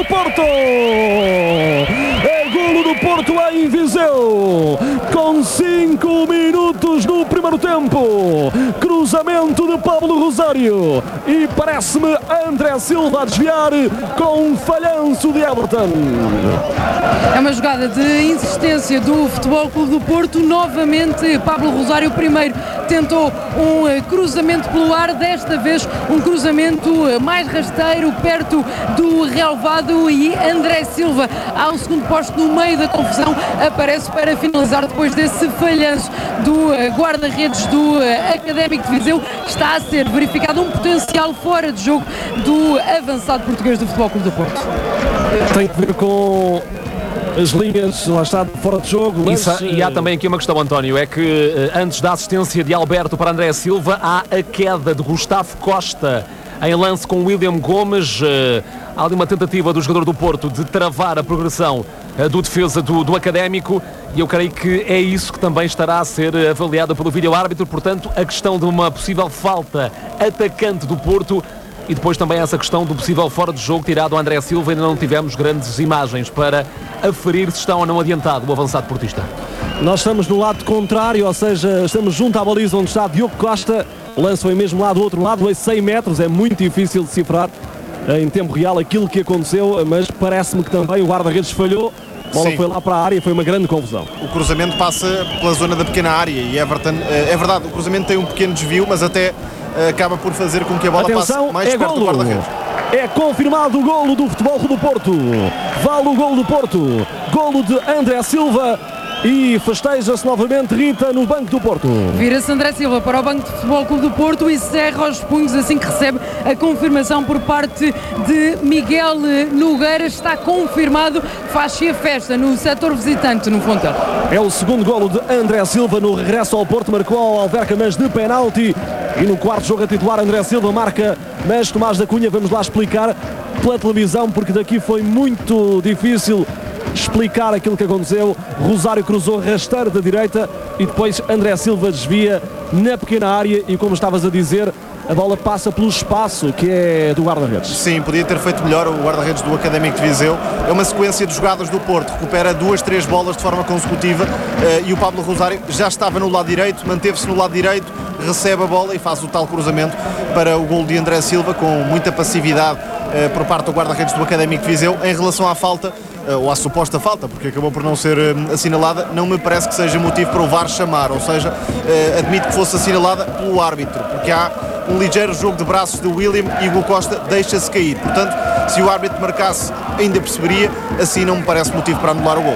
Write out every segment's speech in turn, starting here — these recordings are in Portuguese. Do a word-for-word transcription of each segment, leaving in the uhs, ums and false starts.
Porto! É golo do Porto em Viseu, com cinco minutos no primeiro tempo. Cruzamento de Pablo Rosário e parece-me André Silva a desviar com um falhanço de Everton. É uma jogada de insistência do Futebol Clube do Porto. Novamente Pablo Rosário primeiro tentou um cruzamento pelo ar, desta vez um cruzamento mais rasteiro perto do relvado, e André Silva ao segundo posto no meio da confusão aparece para finalizar depois desse falhanço do guarda-redes do Académico de Viseu. Está a ser verificado um potencial fora de jogo do avançado português do Futebol Clube do Porto. Tem que ver com as linhas, lá está, fora de jogo. Mas... Isso, e há também aqui uma questão, António, é que antes da assistência de Alberto para André Silva, há a queda de Gustavo Costa em lance com William Gomes. Há ali uma tentativa do jogador do Porto de travar a progressão do defesa do, do Académico, e eu creio que é isso que também estará a ser avaliado pelo vídeo-árbitro. Portanto, a questão de uma possível falta atacante do Porto, e depois também essa questão do possível fora de jogo tirado ao André Silva. Ainda não tivemos grandes imagens para aferir se está ou não adiantado o avançado portista. Nós estamos no lado contrário, ou seja, estamos junto à baliza onde está Diogo Costa. O lance foi mesmo lá do outro lado, a cem metros, é muito difícil de cifrar em tempo real aquilo que aconteceu, mas parece-me que também o guarda-redes falhou. A bola Sim. foi lá para a área e foi uma grande confusão. O cruzamento passa pela zona da pequena área e Everton, é verdade, o cruzamento tem um pequeno desvio, mas até acaba por fazer com que a bola Atenção, passe mais é perto golo. do guarda-redes. É confirmado o golo do Futebol Clube do Porto. Vale o golo do Porto. Golo de André Silva. E festeja-se novamente Rita no banco do Porto. Vira-se André Silva para o banco de Futebol Clube do Porto e cerra os punhos assim que recebe a confirmação por parte de Miguel Nogueira. Está confirmado, faz-se a festa no setor visitante no Fontel. É o segundo golo de André Silva no regresso ao Porto, marcou ao Alverca, mas de penalti. E no quarto jogo a titular André Silva marca, mas Tomás da Cunha, vamos lá explicar pela televisão, porque daqui foi muito difícil explicar aquilo que aconteceu. Rosário cruzou rasteiro da direita e depois André Silva desvia na pequena área e, como estavas a dizer, a bola passa pelo espaço que é do guarda-redes. Sim, podia ter feito melhor o guarda-redes do Académico de Viseu. É uma sequência de jogadas do Porto, recupera duas, três bolas de forma consecutiva uh, e o Pablo Rosário já estava no lado direito, manteve-se no lado direito, recebe a bola e faz o tal cruzamento para o golo de André Silva com muita passividade uh, por parte do guarda-redes do Académico de Viseu. Em relação à falta, ou à suposta falta, porque acabou por não ser uh, assinalada, não me parece que seja motivo para o V A R chamar, ou seja, uh, admito que fosse assinalada pelo árbitro, porque há um ligeiro jogo de braços de William e o Costa deixa-se cair. Portanto, se o árbitro marcasse, ainda perceberia, assim não me parece motivo para anular o gol.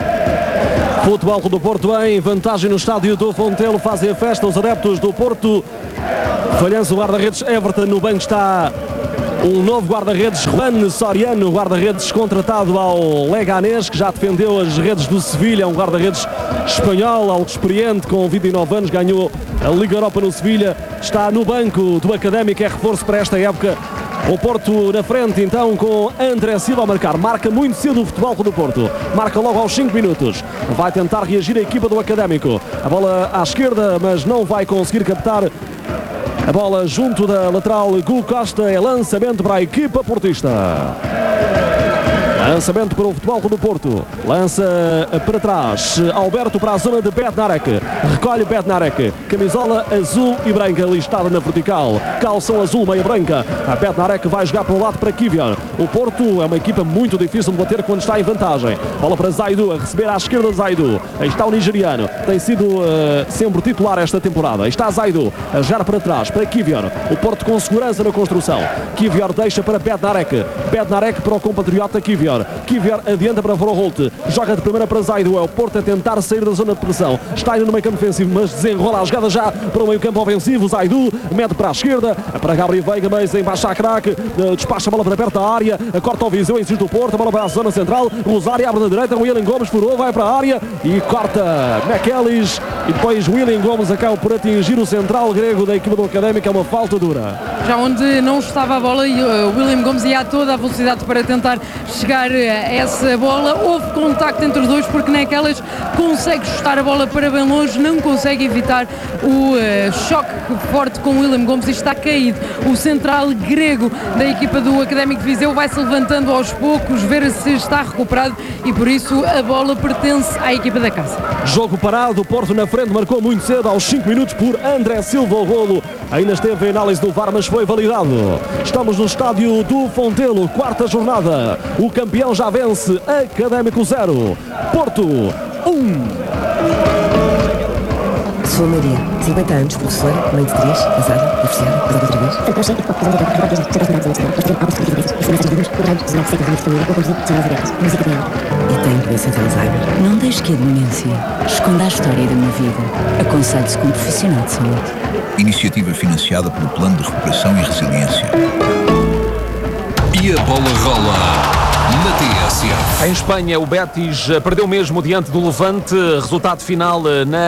Futebol do Porto em vantagem no estádio do Fontelo, fazem a festa os adeptos do Porto. Falhança o guarda-redes Everton, no banco está um novo guarda-redes, Juan Soriano, guarda-redes contratado ao Leganés, que já defendeu as redes do Sevilha, um guarda-redes espanhol, algo experiente, com vinte e nove anos, ganhou a Liga Europa no Sevilha, está no banco do Académico, é reforço para esta época. O Porto na frente então com André Silva a marcar, marca muito cedo o Futebol do Porto, marca logo aos cinco minutos, vai tentar reagir a equipa do Académico, a bola à esquerda, mas não vai conseguir captar a bola junto da lateral. Gu Costa, é lançamento para a equipa portista. Lançamento para o Futebol do Porto. Lança para trás. Alberto para a zona de Bednarek. Recolhe Bednarek. Camisola azul e branca listada na vertical. Calção azul, meia branca. A Bednarek vai jogar para o lado para Kivior. O Porto é uma equipa muito difícil de bater quando está em vantagem. Bola para Zaidu, a receber à esquerda Zaidu. Aí está o nigeriano. Tem sido uh, sempre titular esta temporada. Aí está Zaidu a jogar para trás para Kivior. O Porto com segurança na construção. Kivior deixa para Bednarek. Bednarek para o compatriota Kivior. Kivior adianta para Vroholt, joga de primeira para Zaidu, é o Porto a tentar sair da zona de pressão, está ainda no meio campo defensivo, mas desenrola a jogada já para o meio campo ofensivo. Zaidu mete para a esquerda, para Gabriel Veiga, mas embaixo a craque, despacha a bola para perto da área, corta o Viseu, insiste o Porto, a bola para a zona central, Rosário abre da direita, William Gomes furou, vai para a área e corta McEllis, e depois William Gomes acaba por atingir o central grego da equipa do Académico, é uma falta dura. Já onde não estava a bola, e uh, William Gomes ia a toda a velocidade para tentar chegar evitar essa bola. Houve contacto entre os dois, porque naquelas consegue chutar a bola para bem longe, não consegue evitar o uh, choque forte com o William Gomes e está caído. O central grego da equipa do Académico de Viseu vai-se levantando aos poucos, ver se está recuperado e por isso a bola pertence à equipa da casa. Jogo parado, o Porto na frente, marcou muito cedo aos cinco minutos por André Silva o golo. Ainda esteve em análise do V A R, mas foi validado. Estamos no estádio do Fontelo, quarta jornada. O campeão já vence, Académico zero, Porto um. Sou Maria, cinquenta anos, professora, mãe de três, casada, divorciada, casada outra vez. E tenho doença de Alzheimer. Não deixe que a demência esconda a história da minha vida. Aconselhe-se com um profissional de saúde. Iniciativa financiada pelo Plano de Recuperação e Resiliência. E a bola rola na T S F. Em Espanha, o Betis perdeu mesmo diante do Levante. Resultado final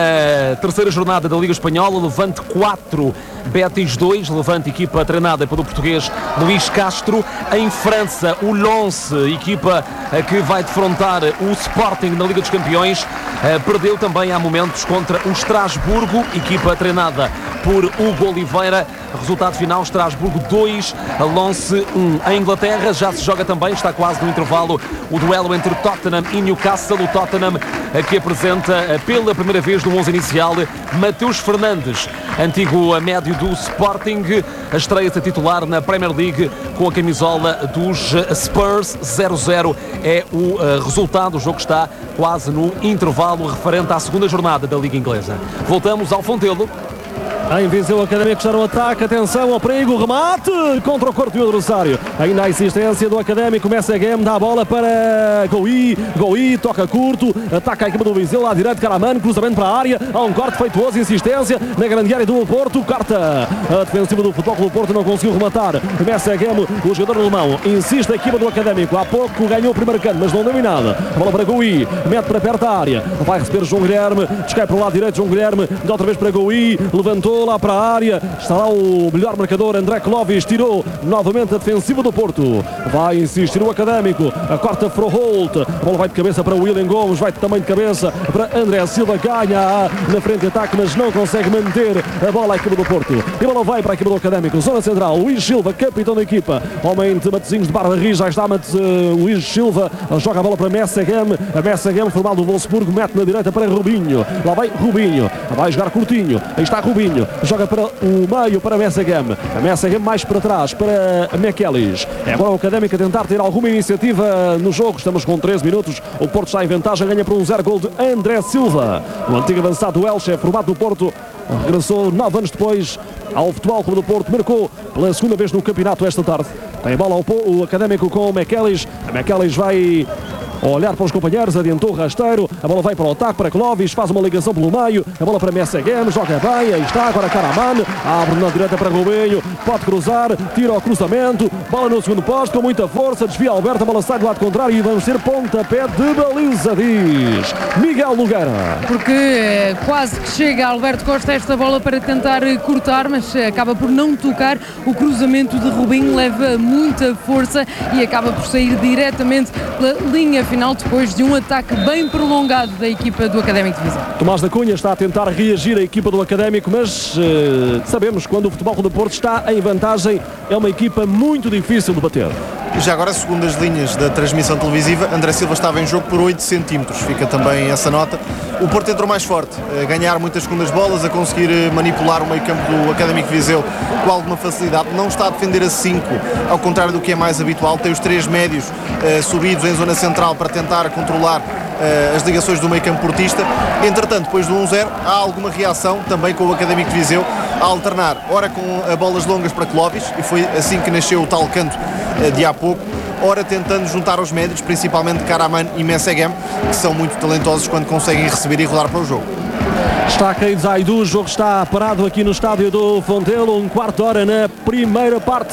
na terceira jornada da Liga Espanhola. Levante quatro, Betis dois. Levante, equipa treinada pelo português Luís Castro. Em França, o Lens, equipa que vai defrontar o Sporting na Liga dos Campeões, perdeu também há momentos contra o Estrasburgo, equipa treinada por Hugo Oliveira. Resultado final, Estrasburgo dois, Lens um. Em Inglaterra já se joga também, está quase no intervalo, o duelo entre Tottenham e Newcastle. O Tottenham que apresenta pela primeira vez no onze inicial Mateus Fernandes, antigo médio do Sporting, estreia-se a titular na Premier League com a camisola dos Spurs. Zero zero é o resultado, o jogo está quase no intervalo referente à segunda jornada da Liga Inglesa. Voltamos ao Fontelo. Em Viseu, o Académico está no ataque, atenção ao perigo, remate contra o corpo do adversário. Ainda a insistência do Académico, começa a game, dá a bola para Gouí, Gouí toca curto, ataca a equipa do Viseu, lá direito, Caramano, cruzamento para a área, há um corte feituoso, insistência na grande área do Porto, carta a defensiva do Futebol Clube do Porto, não conseguiu rematar, começa a game, o jogador alemão, insiste a equipa do Académico, há pouco ganhou o primeiro canto, mas não deu em nada, a bola para Gouí, mete para perto da área, vai receber João Guilherme, descai para o lado direito, João Guilherme, dá outra vez para Gouí, levantou lá para a área, está lá o melhor marcador, André Clovis, tirou novamente a defensiva do Porto, vai insistir o Académico, a quarta Froholt, a bola vai de cabeça para o William Gomes, vai também de cabeça para André Silva, ganha na frente de ataque, mas não consegue manter a bola à equipa do Porto, e a bola vai para a equipa do Académico, zona central, Luís Silva, capitão da equipa, homem de Matosinhos de Barra Ris, já está uh, Luís Silva, joga a bola para Messagam, a Messagam, formado do Wolfsburgo, mete na direita para Rubinho, lá vai Rubinho, vai jogar curtinho, aí está Rubinho, joga para o meio para Messagam, a Messagam mais para trás para Mekelis. É agora o Académico a tentar ter alguma iniciativa no jogo, estamos com treze minutos, o Porto está em vantagem, ganha por um zero, gol de André Silva, o antigo avançado do Elche, formado do Porto, regressou nove anos depois ao Futebol Clube do Porto, marcou pela segunda vez no campeonato esta tarde. Tem a bola ao o Académico com o Mekelis, a Mekelis vai olhar para os companheiros, adiantou o rasteiro, a bola vai para o ataque, para Clovis, faz uma ligação pelo meio, a bola para Messagam, joga bem, aí está, agora Karaman, abre na direita para Rubinho, pode cruzar, tira o cruzamento, bola no segundo posto, com muita força, desvia Alberto, a bola sai do lado contrário e vamos ter pontapé de baliza, diz Miguel Nogueira. Porque quase que chega Alberto Costa esta bola para tentar cortar, mas acaba por não tocar, o cruzamento de Rubinho leva muita força e acaba por sair diretamente pela linha final depois de um ataque bem prolongado da equipa do Académico de Viseu. Tomás da Cunha está a tentar reagir a equipa do Académico, mas uh, sabemos que quando o Futebol Clube do Porto está em vantagem é uma equipa muito difícil de bater. E já agora, segundo as linhas da transmissão televisiva, André Silva estava em jogo por oito centímetros, fica também essa nota. O Porto entrou mais forte, a ganhar muitas segundas bolas, a conseguir manipular o meio campo do Académico de Viseu com alguma facilidade. Não está a defender a cinco, ao contrário do que é mais habitual, tem os três médios uh, subidos em zona central para tentar controlar uh, as ligações do meio campo portista. Entretanto, depois do um zero, há alguma reação também com o Académico de Viseu a alternar, ora com uh, bolas longas para Clovis, e foi assim que nasceu o tal canto uh, de há pouco, ora tentando juntar aos médios, principalmente Karaman e Messagam, que são muito talentosos quando conseguem receber e rodar para o jogo. Está caído Zaidu, o jogo está parado aqui no estádio do Fontelo, um quarto de hora na primeira parte.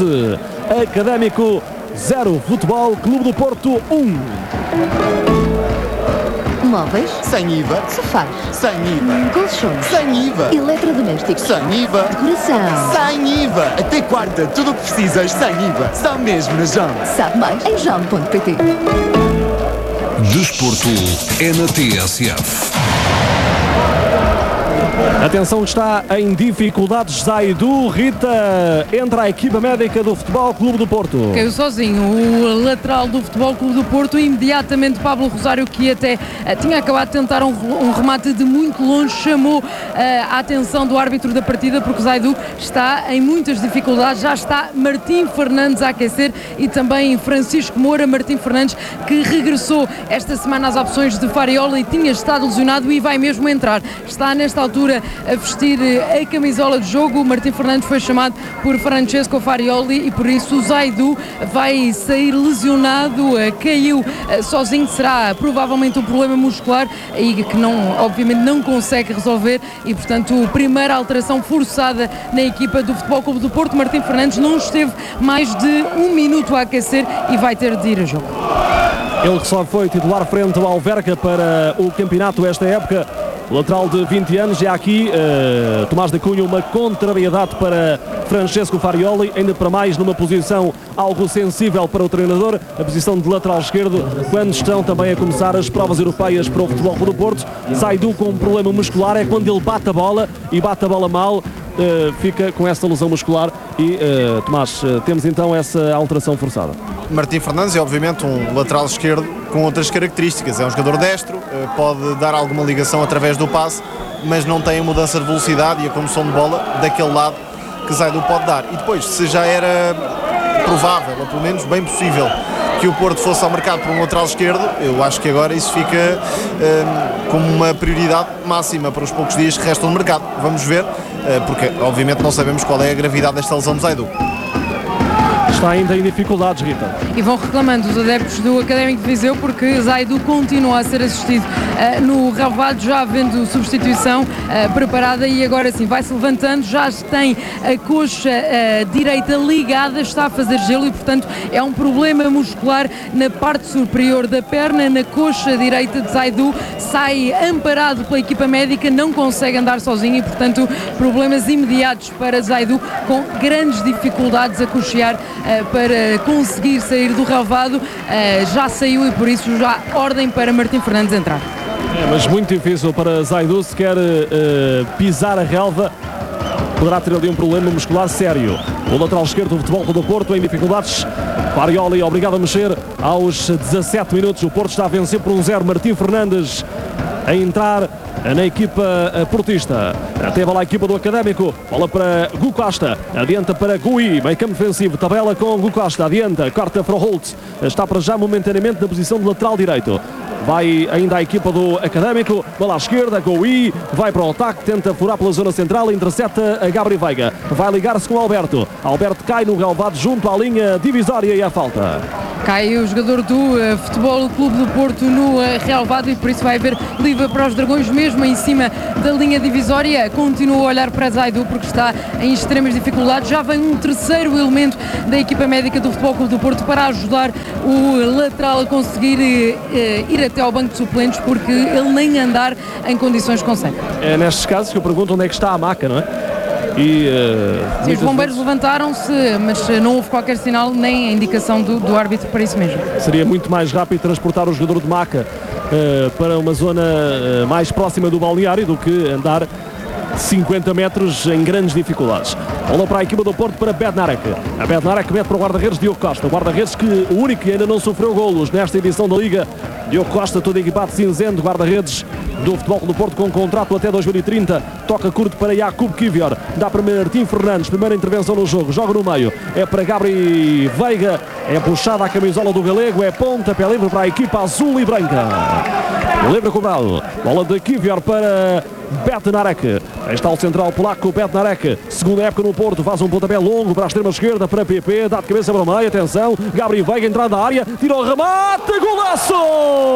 Académico zero, Futebol Clube do Porto um. Automóveis? Sem I V A. Sofás? Sem I V A. Colchões? Sem I V A. Eletrodomésticos? Sem I V A. Decoração? Sem I V A. Até quarta, tudo o que precisas sem I V A. Só mesmo na Jam. Sabe mais em jam ponto pt. Desporto é na T S F. Atenção que está em dificuldades Zaidu. Rita, entra a equipa médica do Futebol Clube do Porto. Caiu sozinho o lateral do Futebol Clube do Porto. Imediatamente Pablo Rosário, que até uh, tinha acabado de tentar um, um remate de muito longe, chamou uh, a atenção do árbitro da partida, porque Zaidu está em muitas dificuldades. Já está Martim Fernandes a aquecer e também Francisco Moura. Martim Fernandes, que regressou esta semana às opções de Farioli e tinha estado lesionado e vai mesmo entrar. Está nesta altura a vestir a camisola de jogo. Martim Fernandes foi chamado por Francesco Farioli e por isso o Zaidu vai sair lesionado, caiu sozinho, será provavelmente um problema muscular e que não, obviamente não consegue resolver e portanto primeira alteração forçada na equipa do Futebol Clube do Porto. Martim Fernandes não esteve mais de um minuto a aquecer e vai ter de ir a jogo. Ele que só foi titular frente ao Alverca para o campeonato esta época. Lateral de vinte anos, e há aqui uh, Tomás da Cunha, uma contrariedade para Francesco Farioli, ainda para mais numa posição algo sensível para o treinador, a posição de lateral esquerdo, quando estão também a começar as provas europeias para o Futebol Clube do Porto. Zaidu com um problema muscular, é quando ele bate a bola e bate a bola mal, uh, fica com essa lesão muscular e, uh, Tomás, uh, temos então essa alteração forçada. Martim Fernandes é obviamente um lateral esquerdo com outras características, é um jogador destro, pode dar alguma ligação através do passe, mas não tem a mudança de velocidade e a condução de bola daquele lado que Zaidu pode dar. E depois, se já era provável, ou pelo menos bem possível, que o Porto fosse ao mercado por um lateral esquerdo, eu acho que agora isso fica um, como uma prioridade máxima para os poucos dias que restam no mercado. Vamos ver, uh, porque obviamente não sabemos qual é a gravidade desta lesão de Zaidu. Está ainda em dificuldades, Rita. E vão reclamando os adeptos do Académico de Viseu porque Zaidu continua a ser assistido uh, no relvado, já havendo substituição uh, preparada e agora sim vai-se levantando, já tem a coxa uh, direita ligada, está a fazer gelo e portanto é um problema muscular na parte superior da perna, na coxa direita de Zaidu, sai amparado pela equipa médica, não consegue andar sozinho e portanto problemas imediatos para Zaidu, com grandes dificuldades a coxear para conseguir sair do relvado. Já saiu e por isso já ordem para Martim Fernandes entrar. É, mas muito difícil para Zaidu, se quer uh, pisar a relva, poderá ter ali um problema muscular sério. O lateral esquerdo do Futebol Clube do Porto em dificuldades. Farioli obrigado a mexer aos dezassete minutos. O Porto está a vencer por um zero. Martim Fernandes a entrar na equipa portista. Teve lá a equipa do Académico. Bola para Gu Costa. Adianta para Gui. Meio campo defensivo. Tabela com Gu Costa. Adianta. Corta para Holt. Está para já momentaneamente na posição de lateral direito. Vai ainda a equipa do Académico. Bola à esquerda. Gui. Vai para o ataque. Tenta furar pela zona central. Intercepta a Gabriel Veiga. Vai ligar-se com Alberto. Alberto cai no relvado junto à linha divisória e à falta. Cai o jogador do uh, Futebol Clube do Porto no uh, relvado e por isso vai haver livre para os Dragões mesmo em cima da linha divisória. Continua a olhar para Zaidu porque está em extremas dificuldades. Já vem um terceiro elemento da equipa médica do Futebol Clube do Porto para ajudar o lateral a conseguir uh, ir até ao banco de suplentes porque ele nem andar em condições consegue. É nestes casos que eu pergunto onde é que está a maca, não é? E, uh, Sim, os bombeiros vezes... levantaram-se, mas não houve qualquer sinal nem indicação do, do árbitro para isso mesmo. Seria muito mais rápido transportar o jogador de maca uh, para uma zona uh, mais próxima do balneário do que andar cinquenta metros em grandes dificuldades. Bola para a equipa do Porto para Bednarek. A Bednarek mete para o guarda-redes Diogo Costa. O guarda-redes que o único que ainda não sofreu golos nesta edição da Liga. Diogo Costa, todo equipado cinzento, guarda-redes do Futebol do Porto com contrato até dois mil e trinta. Toca curto para Jakub Kivior. Dá para Martim Fernandes. Primeira intervenção no jogo. Joga no meio. É para Gabriel Veiga. É puxada a camisola do galego. É pontapé livre para a equipa azul e branca. Livre cobrado. Bola de Kivior para Bednarek. Aí está o central polaco Bednarek. Segunda época no Porto. Faz um pontapé longo para a extrema esquerda para P P. Dá de cabeça para o meio. Atenção. Gabriel Veiga entrando na área. Tira o remate. Golaço!